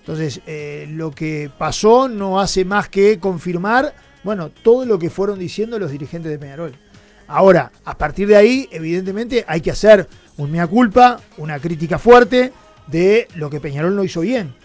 Entonces, lo que pasó no hace más que confirmar, bueno, todo lo que fueron diciendo los dirigentes de Peñarol. Ahora, a partir de ahí, evidentemente, hay que hacer un mea culpa, una crítica fuerte de lo que Peñarol no hizo bien.